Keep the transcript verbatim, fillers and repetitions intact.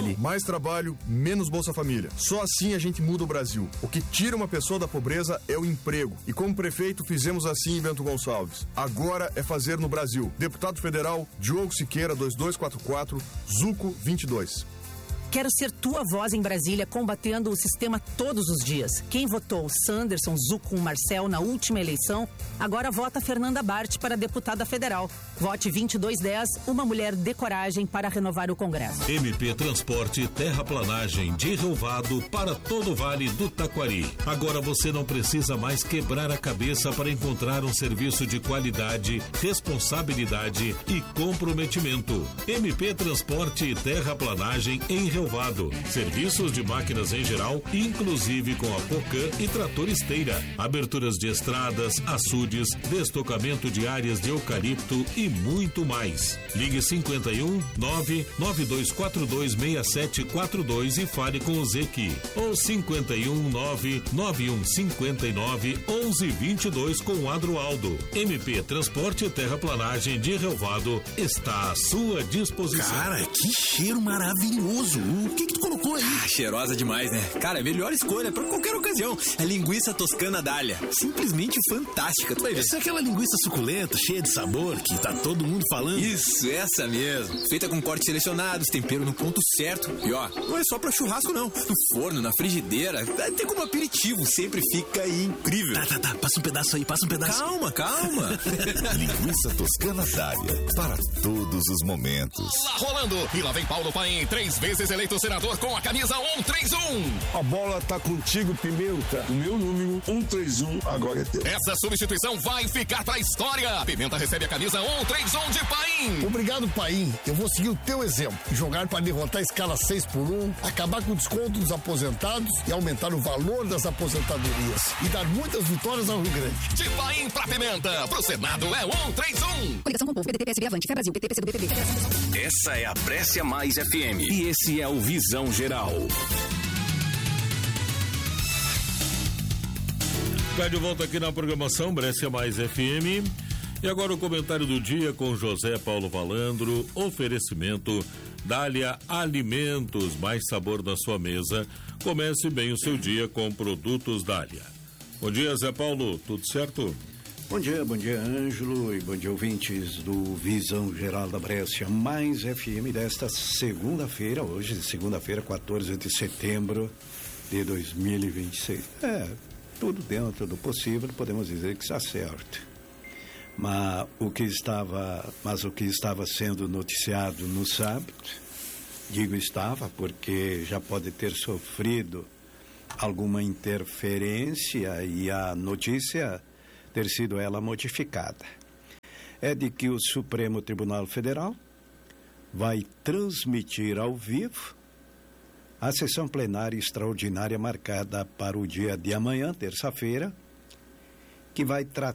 aqui. Mais trabalho, menos Bolsa Família. Só assim a gente muda o Brasil. O que tira uma pessoa da pobreza é o emprego. E como prefeito fizemos assim em Bento Gonçalves. Agora é fazer no Brasil. Deputado Federal Diogo Siqueira, dois dois quatro quatro, Zuco vinte e dois. Quero ser tua voz em Brasília, combatendo o sistema todos os dias. Quem votou Sanderson, Zuco, Marcel na última eleição, agora vota Fernanda Bart para deputada federal. Vote vinte e dois dez, uma mulher de coragem para renovar o Congresso. M P Transporte Terraplanagem de Relvado para todo o Vale do Taquari. Agora você não precisa mais quebrar a cabeça para encontrar um serviço de qualidade, responsabilidade e comprometimento. M P Transporte Terraplanagem em Relvado. Serviços de máquinas em geral, inclusive com a Pocan e trator esteira. Aberturas de estradas, açudes, destocamento de áreas de eucalipto e muito mais. Ligue cinquenta e um, nove nove dois quatro dois seis sete quatro dois e fale com o Zequi. Ou cinquenta e um, nove nove um cinco nove, onze vinte e dois com o Adroaldo. M P Transporte Terraplanagem de Relvado está à sua disposição. Cara, que cheiro maravilhoso! O que que tu colocou aí? Ah, cheirosa demais, né? Cara, é a melhor escolha pra qualquer ocasião. A linguiça toscana Dália. Simplesmente fantástica, tu vai ver. Essa é aquela linguiça suculenta, cheia de sabor, que tá todo mundo falando. Isso, essa mesmo. Feita com cortes selecionados, tempero no ponto certo. E ó, não é só pra churrasco não. No forno, na frigideira, até como aperitivo, sempre fica incrível. Tá, tá, tá. Passa um pedaço aí, passa um pedaço. Calma, calma. Linguiça toscana Dália, para todos os momentos. Lá rolando. E lá vem Paulo Paim, três vezes eleito senador com a camisa um três um. A bola tá contigo, Pimenta. O meu número um três um agora é teu. Essa substituição vai ficar pra história. Pimenta recebe a camisa um três um de Paim. Obrigado, Paim. Eu vou seguir o teu exemplo. Jogar para derrotar a escala seis por um, acabar com o desconto dos aposentados e aumentar o valor das aposentadorias. E dar muitas vitórias ao Rio Grande. De Paim pra Pimenta, pro Senado é um três um. Coligação com o povo, P D T, P S B, Avante, Fé Brasil, P T, P C do B, P B. Essa é a Brescia Mais F M. E esse é o Visão Geral. Está de volta aqui na programação Brescia Mais F M. E agora o comentário do dia com José Paulo Valandro. Oferecimento Dália Alimentos, mais sabor na sua mesa. Comece bem o seu dia com produtos Dália. Bom dia, Zé Paulo, tudo certo? Bom dia, bom dia, Ângelo, e bom dia, ouvintes do Visão Geral da Brescia Mais F M desta segunda-feira, hoje, segunda-feira, quatorze de setembro de dois mil e vinte e seis. É, tudo dentro do possível, podemos dizer que está certo. Mas o que estava, mas o que estava sendo noticiado no sábado, digo estava, porque já pode ter sofrido alguma interferência e a notícia ter sido ela modificada. É de que o Supremo Tribunal Federal vai transmitir ao vivo a sessão plenária extraordinária marcada para o dia de amanhã, terça-feira, que vai tratar